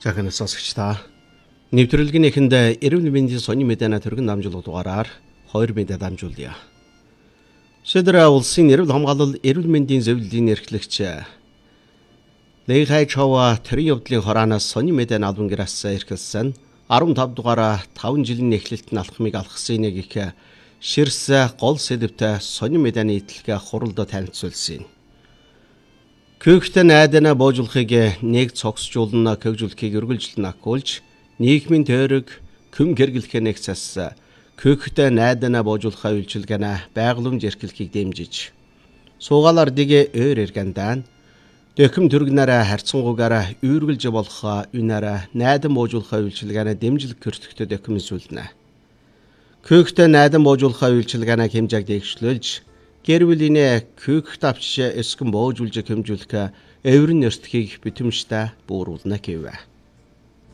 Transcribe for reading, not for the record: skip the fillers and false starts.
Захын сонсогчдаа нэвтрүүлгийн эхэнд эрүүл мэндийн сонин мэдээний төргөн дамжуулга дугаараар 2 мэдээ дамжуулъя. Шийдвэр улсын эрүүл хамгаалал эрүүл мэндийн зөвлөлийн эрхлэгч Лэйхай Чова төрийн явдлын хороноос сонин мэдээ албан гэрээс эрхэлсэн 15 дугаараа 5 жилийн эхлэлт нь алхмыг алхсан нэг их ширс гол сэдвтэй сонин мэдээний идэлгээ хуралдаа танилцуулсан. Көөхтэй найдана боожуулахыг нэг цогсжуулна көгжүүлэхийг үргэлжлэн агуулж нийгмийн тойрог көм гэргэлэхээ нэг цас көөхтэй найдана боожуулахаа үйлчилгээнэ байгууламж эрхлэхийг дэмжиж суугаалаар dige өөр эргэндан дэхэм төргнараа харьцангуйгаараа үүргэлж болох үнээрээ найдан боожуулахаа үйлчилгээнэ дэмжлэг көртөхтэй дэхэм зүйлнэ. Көөхтэй найдан боожуулахаа үйлчилгээнэ хэмжээг дэвшлүүлж гэр бүлийн көөх давч эсгэн боожуулж хэмжүүлэх эврэн нэртхийг битэмжтэй бууруулна гэв.